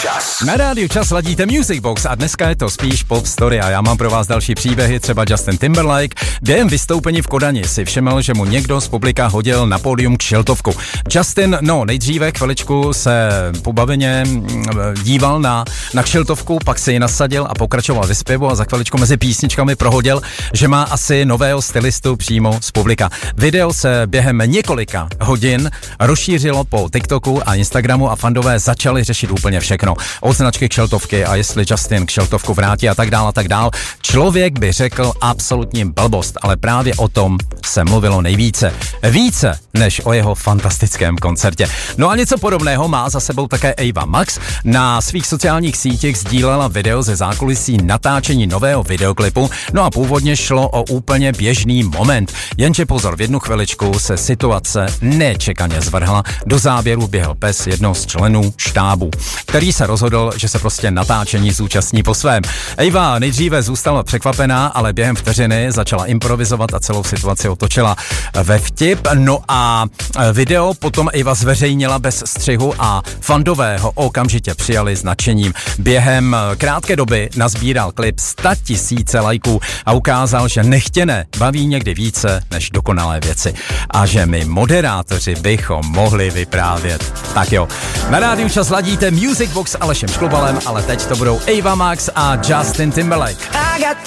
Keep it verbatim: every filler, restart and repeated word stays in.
Čas. Na rádiu Čas ladíte Music Box a dneska je to spíš pop story a já mám pro vás další příběhy, třeba Justin Timberlake. Během vystoupení v Kodani si všiml, že mu někdo z publika hodil na pódium kšiltovku. Justin, no nejdříve chviličku se pobaveně díval na, na kšiltovku, pak si ji nasadil a pokračoval ve zpěvu a za chviličku mezi písničkami prohodil, že má asi nového stylistu přímo z publika. Video se během několika hodin rozšířilo po TikToku a Instagramu a fandové začali řešit úplně všechno. Od značky kšeltovky a jestli Justin kšeltovku vrátí a tak dál a tak dál. Člověk by řekl absolutní blbost, ale právě o tom se mluvilo nejvíce. Více než o jeho fantastickém koncertě. No a něco podobného má za sebou také Ava Max. Na svých sociálních sítích sdílela video ze zákulisí natáčení nového videoklipu. No a původně šlo o úplně běžný moment. Jenže pozor, v jednu chviličku se situace nečekaně zvrhla. Do záběru běhl pes jednoho z členů štábu, který se rozhodl, že se prostě natáčení zúčastní po svém. Ava nejdříve zůstala překvapená, ale během vteřiny začala improvizovat a celou situaci otočila ve vtip. No a video potom Ava zveřejnila bez střihu a fandové ho okamžitě přijali s nadšením. Během krátké doby nazbíral klip sto tisíce lajků a ukázal, že nechtěné baví někdy více než dokonalé věci. A že my moderátoři bychom mohli vyprávět. Tak jo, na rádiu Čas ladíte Music Box s Alešem Šklubalem, ale teď to budou Ava Max a Justin Timberlake.